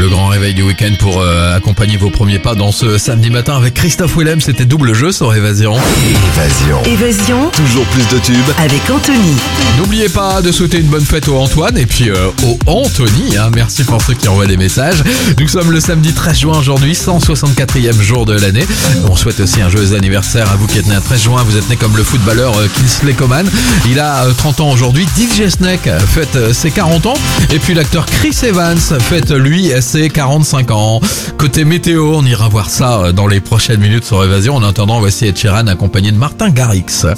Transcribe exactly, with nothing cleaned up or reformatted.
le grand réveil du week-end pour euh, accompagner vos premiers pas dans ce samedi matin avec Christophe Willem. C'était double jeu sur Évasion. Évasion. Évasion Toujours plus de tubes. avec Anthony. N'oubliez pas de souhaiter une bonne fête au Antoine et puis euh, au Anthony. Hein. Merci pour ceux qui envoient des messages. Nous sommes le samedi treize juin aujourd'hui, cent soixante-quatrième jour de l'année. On souhaite aussi un joyeux anniversaire à vous qui êtes né un treize juin. Vous êtes né comme le footballeur euh, Kingsley Coman. Il a euh, trente ans aujourd'hui. D J Snake fête euh, ses quarante ans. Et puis l'acteur Chris Evans fête lui ses quarante-cinq ans. Côté météo, on ira voir ça euh, dans les prochaines minutes sur Évasion. En attendant, voici Ed Sheeran accompagné de Martin Garrix.